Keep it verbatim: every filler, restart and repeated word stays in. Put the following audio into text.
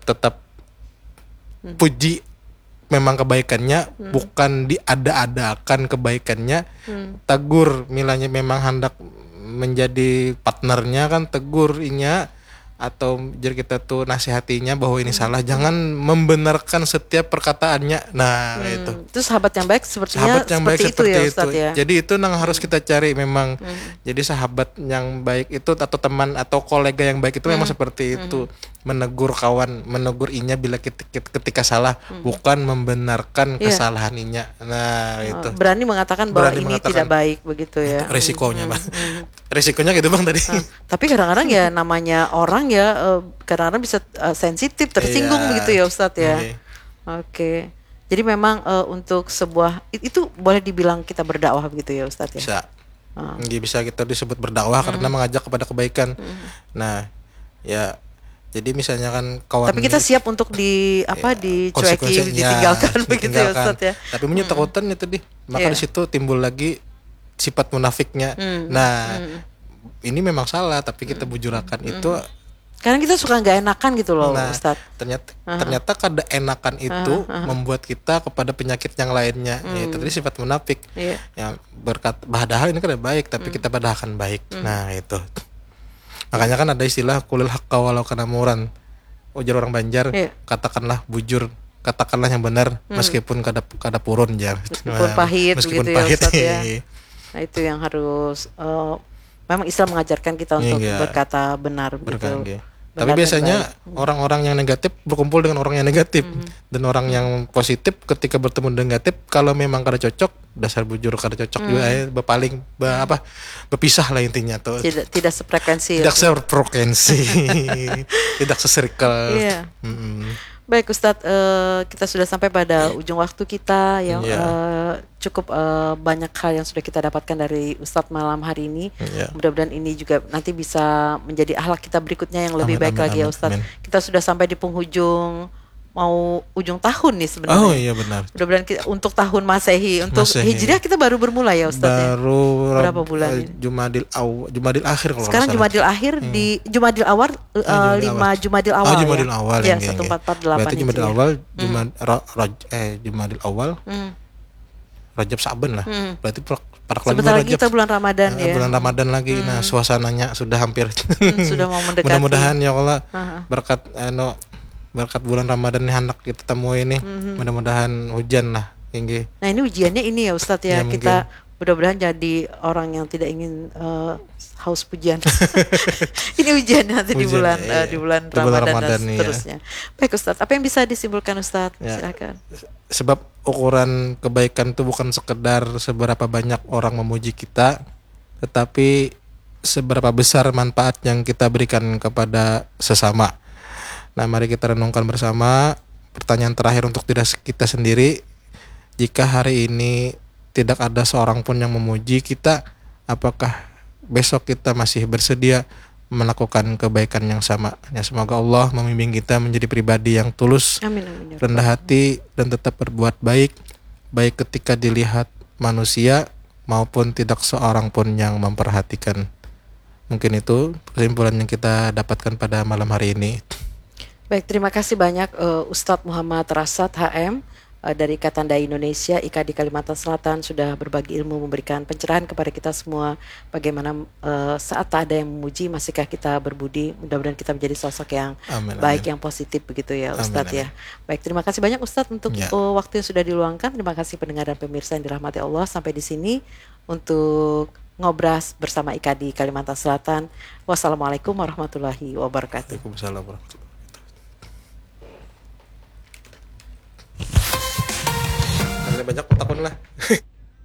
tetap hmm. puji memang kebaikannya, hmm. bukan diada-adakan kebaikannya. Hmm. Tegur milanya memang hendak menjadi partnernya kan, tegur inya atau jadi kita tuh nasihatinya bahwa ini hmm. salah, jangan membenarkan setiap perkataannya. Nah, hmm. itu. Itu sahabat yang baik sepertinya sahabat yang seperti baik itu seperti ya, itu. Ustadz ya. Jadi itu yang harus kita cari memang. Hmm. Jadi sahabat yang baik itu atau teman atau kolega yang baik itu hmm. memang seperti itu. Hmm. Menegur kawan, menegur inya bila ketika, ketika salah, hmm. bukan membenarkan yeah. kesalahan inya. Nah, oh, itu. Berani mengatakan bahwa Berani ini mengatakan, tidak baik begitu ya. Risikonya, hmm. Bang. Hmm. Risikonya gitu, Bang, tadi. Nah, tapi kadang-kadang ya namanya orang ya uh, kadang-kadang bisa uh, sensitif, tersinggung yeah. begitu ya, Ustadz ya. Okay. Oke. Okay. Jadi memang uh, untuk sebuah itu boleh dibilang kita berdakwah begitu ya, Ustadz ya. Bisa. Uh. Bisa kita disebut berdakwah hmm. karena mengajak kepada kebaikan. Hmm. Nah, ya jadi misalnya kan kawan. Tapi kita ini, siap untuk di apa ya, dicuekin, ditinggalkan ya, begitu ya, Ustadz ya. Tapi punya hmm. takutan itu di. Maka yeah. di situ timbul lagi sifat munafiknya. Hmm. Nah, hmm. ini memang salah tapi kita bujurakan hmm. itu. Karena kita suka nggak enakan gitu loh, nah, Ustadz. Ternyata uh-huh. ternyata kada enakan itu uh-huh. membuat kita kepada penyakit yang lainnya. Hmm. Itu tadi sifat munafik. Yeah. Yang berkata padahal ini kan baik tapi hmm. kita padahal baik. Hmm. Nah, itu. Makanya kan ada istilah kulil haqqa walau kana muran. Ujar orang Banjar, yeah. katakanlah bujur, katakanlah yang benar hmm. meskipun kada kada purun jar. Meskipun nah, pahit meskipun gitu pahit. Ya, Ustadz ya. Nah, itu yang harus uh, memang Islam mengajarkan kita untuk yeah. berkata benar begitu. Tapi biasanya baik. Orang-orang yang negatif berkumpul dengan orang yang negatif mm-hmm. dan orang yang positif ketika bertemu dengan negatif kalau memang kada cocok dasar bujur kada cocok mm. juga ya berpaling be, apa berpisah lah intinya tuh. Tidak tidak sefrekuensi. Tidak ya, sefrekuensi. Tidak sesirkel. Iya. Mm-hmm. Baik Ustadz, uh, kita sudah sampai pada ujung waktu kita yang yeah. uh, cukup uh, banyak hal yang sudah kita dapatkan dari Ustadz malam hari ini. Yeah. Mudah-mudahan ini juga nanti bisa menjadi akhlak kita berikutnya yang lebih amin, baik amin, lagi amin, ya Ustadz. Amin. Kita sudah sampai di penghujung mau ujung tahun nih sebenarnya. Oh iya benar. Mudah-mudahan kita, untuk tahun Masehi, untuk Masehi. Hijriah kita baru bermulai ya Ustadz. Baru ya? Berapa bulan uh, ini? Jumadil Awal, Jumadil Akhir kalau sekarang Jumadil Akhir hmm. di Jumadil Awal uh, oh, lima Jumadil Awal. Oh, Jumadil ya? Awal ya satu empat empat delapan. Berarti Jumadil Awal, ya. Jumad, hmm. ro, roj, eh Jumadil Awal. Hmm. Rajab Saban lah. Hmm. Berarti para sebentar lagi kita bulan Ramadan uh, ya. Bulan Ramadan lagi. Hmm. Nah, suasananya sudah hampir hmm, sudah mau mendekati. Mudah-mudahan ya Allah uh-huh. berkat eh, no, berkat bulan Ramadan nih hendak kita temui ini mm-hmm. mudah-mudahan hujan lah tinggi. Nah ini ujiannya ini ya Ustadz ya, ya kita mungkin. Mudah-mudahan jadi orang yang tidak ingin uh, haus pujian. Ini ujian nanti ujian, di bulan iya, uh, di bulan di Ramadan, Ramadan dan seterusnya. Iya. Baik Ustadz, apa yang bisa disimpulkan Ustadz? Ya. Silakan. Sebab ukuran kebaikan itu bukan sekedar seberapa banyak orang memuji kita, tetapi seberapa besar manfaat yang kita berikan kepada sesama. Nah, mari kita renungkan bersama. Pertanyaan terakhir untuk diri kita sendiri. Jika hari ini tidak ada seorang pun yang memuji kita, apakah besok kita masih bersedia melakukan kebaikan yang sama? Ya, semoga Allah membimbing kita menjadi pribadi yang tulus, amin, amin, rendah hati, dan tetap berbuat baik, baik ketika dilihat manusia maupun tidak seorang pun yang memperhatikan. Mungkin itu kesimpulan yang kita dapatkan pada malam hari ini. Baik, terima kasih banyak uh, Ustadz Muhammad Rasad H M uh, dari Ikatan Dai Indonesia I K A D Kalimantan Selatan sudah berbagi ilmu, memberikan pencerahan kepada kita semua bagaimana uh, saat tak ada yang memuji masihkah kita berbudi. Mudah-mudahan kita menjadi sosok yang amin, baik, amin. Yang positif begitu ya Ustadz amin, ya. Amin. Baik, terima kasih banyak Ustadz untuk ya. uh, waktu yang sudah diluangkan. Terima kasih pendengar dan pemirsa yang dirahmati Allah. Sampai di sini untuk ngobras bersama I K A D Kalimantan Selatan. Wassalamualaikum warahmatullahi wabarakatuh. Waalaikumsalam warahmatullahi wabarakatuh. Banyak takun lah.